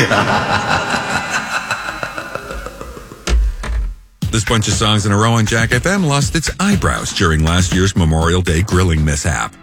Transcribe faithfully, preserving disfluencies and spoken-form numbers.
This bunch of songs in a row on Jack F M lost its eyebrows during last year's Memorial Day grilling mishap.